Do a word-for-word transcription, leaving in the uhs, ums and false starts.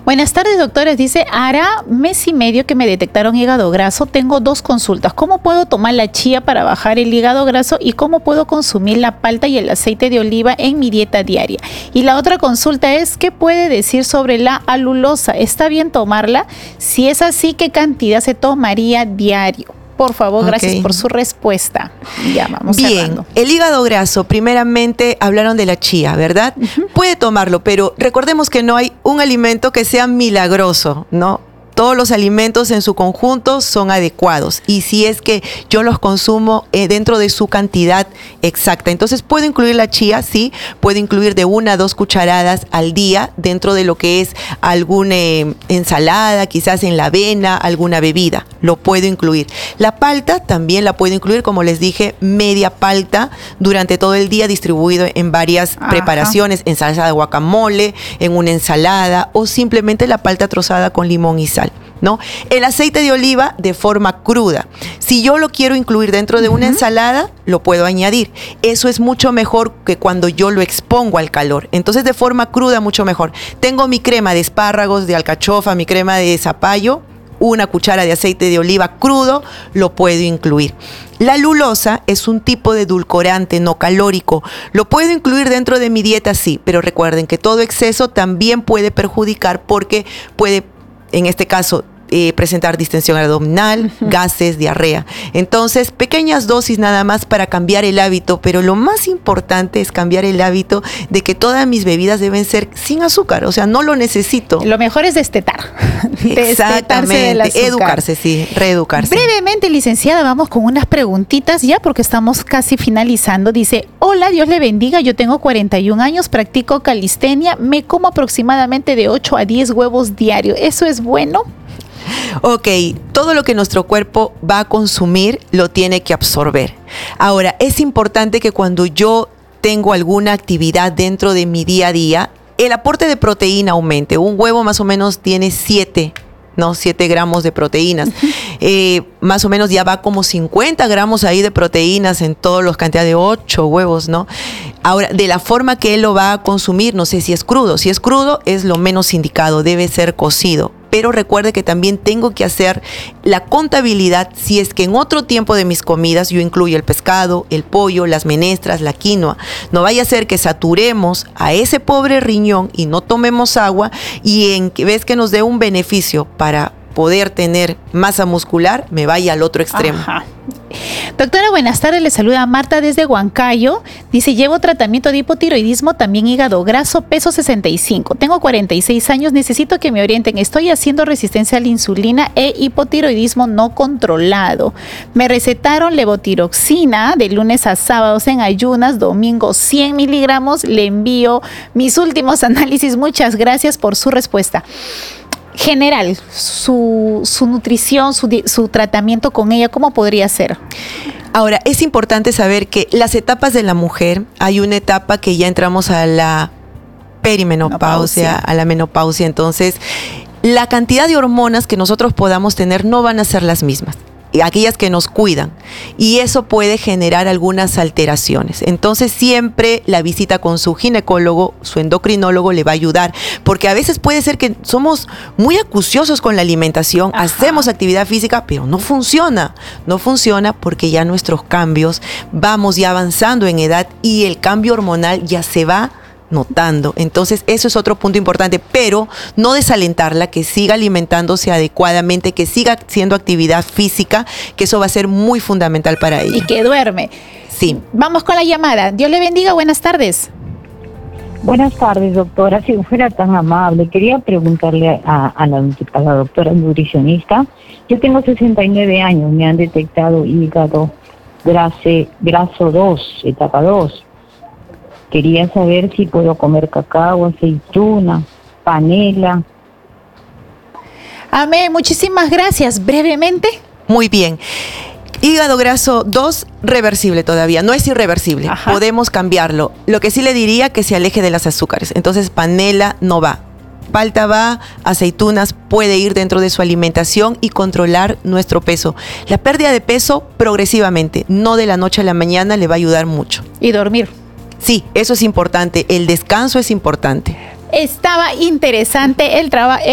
Buenas tardes, doctores. Dice, hará mes y medio que me detectaron hígado graso. Tengo dos consultas. ¿Cómo puedo tomar la chía para bajar el hígado graso? ¿Y cómo puedo consumir la palta y el aceite de oliva en mi dieta diaria? Y la otra consulta es, ¿qué puede decir sobre la alulosa? ¿Está bien tomarla? Si es así, ¿qué cantidad se tomaría diario? Por favor, gracias okay. por su respuesta. Ya vamos Bien, cerrando. El hígado graso, primeramente hablaron de la chía, ¿verdad? Uh-huh. Puede tomarlo, pero recordemos que no hay un alimento que sea milagroso, ¿no? Todos los alimentos en su conjunto son adecuados y si es que yo los consumo eh, dentro de su cantidad exacta. Entonces, ¿puedo incluir la chía? Sí, puedo incluir de una a dos cucharadas al día dentro de lo que es alguna eh, ensalada, quizás en la avena, alguna bebida. Lo puedo incluir. La palta también la puedo incluir, como les dije, media palta durante todo el día distribuido en varias Ajá. preparaciones, en salsa de guacamole, en una ensalada o simplemente la palta trozada con limón y sal. ¿No? El aceite de oliva de forma cruda. Si yo lo quiero incluir dentro de una uh-huh. ensalada, lo puedo añadir. Eso es mucho mejor que cuando yo lo expongo al calor. Entonces, de forma cruda, mucho mejor. Tengo mi crema de espárragos, de alcachofa, mi crema de zapallo, una cuchara de aceite de oliva crudo, lo puedo incluir. La lulosa es un tipo de edulcorante no calórico. Lo puedo incluir dentro de mi dieta, sí, pero recuerden que todo exceso también puede perjudicar porque puede, en este caso, Eh, presentar distensión abdominal, uh-huh. gases, diarrea. Entonces, pequeñas dosis nada más para cambiar el hábito, pero lo más importante es cambiar el hábito de que todas mis bebidas deben ser sin azúcar, o sea, no lo necesito. Lo mejor es destetar. Exactamente, educarse, sí, reeducarse. Brevemente, licenciada, vamos con unas preguntitas ya porque estamos casi finalizando. Dice, hola, Dios le bendiga, yo tengo cuarenta y un años, practico calistenia, me como aproximadamente de ocho a diez huevos diarios. ¿Eso es bueno? Ok, todo lo que nuestro cuerpo va a consumir lo tiene que absorber. Ahora, es importante que cuando yo tengo alguna actividad dentro de mi día a día, el aporte de proteína aumente. Un huevo más o menos tiene siete, ¿no? siete gramos de proteínas. Eh, más o menos ya va como cincuenta gramos ahí de proteínas en todas las cantidades de ocho huevos, ¿no? Ahora, de la forma que él lo va a consumir, no sé si es crudo. Si es crudo, es lo menos indicado, debe ser cocido. Pero recuerde que también tengo que hacer la contabilidad si es que en otro tiempo de mis comidas yo incluyo el pescado, el pollo, las menestras, la quinoa. No vaya a ser que saturemos a ese pobre riñón y no tomemos agua y en vez que nos dé un beneficio para poder tener masa muscular, me vaya al otro extremo. Ajá. Doctora, buenas tardes, le saluda Marta desde Huancayo. Dice, llevo tratamiento de hipotiroidismo, también hígado graso, peso sesenta y cinco. Tengo cuarenta y seis años, necesito que me orienten. Estoy haciendo resistencia a la insulina e hipotiroidismo no controlado. Me recetaron levotiroxina de lunes a sábados en ayunas, domingo cien miligramos. Le envío mis últimos análisis. Muchas gracias por su respuesta. General, su, su nutrición, su, su tratamiento con ella, ¿cómo podría ser? Ahora, es importante saber que las etapas de la mujer, hay una etapa que ya entramos a la perimenopausia, Menopausia. a la menopausia, entonces la cantidad de hormonas que nosotros podamos tener no van a ser las mismas. Aquellas que nos cuidan, y eso puede generar algunas alteraciones. Entonces siempre la visita con su ginecólogo, su endocrinólogo le va a ayudar, porque a veces puede ser que somos muy acuciosos con la alimentación, Ajá. hacemos actividad física, pero no funciona, no funciona porque ya nuestros cambios, vamos ya avanzando en edad y el cambio hormonal ya se va notando. Entonces, eso es otro punto importante, pero no desalentarla, que siga alimentándose adecuadamente, que siga haciendo actividad física, que eso va a ser muy fundamental para ella. Y que duerme. Sí. Vamos con la llamada. Dios le bendiga, buenas tardes. Buenas tardes, doctora. Si fuera tan amable, quería preguntarle a, a, la, a la doctora nutricionista. Yo tengo sesenta y nueve años, me han detectado hígado grase, graso dos, etapa dos. Quería saber si puedo comer cacao, aceituna, panela. Amén, muchísimas gracias. Brevemente. Muy bien. Hígado graso dos, reversible todavía, no es irreversible. Ajá. Podemos cambiarlo. Lo que sí le diría que se aleje de las azúcares. Entonces, panela no va. Palta va, aceitunas puede ir dentro de su alimentación y controlar nuestro peso. La pérdida de peso progresivamente, no de la noche a la mañana, le va a ayudar mucho. Y dormir. Sí, eso es importante. El descanso es importante. Estaba interesante el trabajo.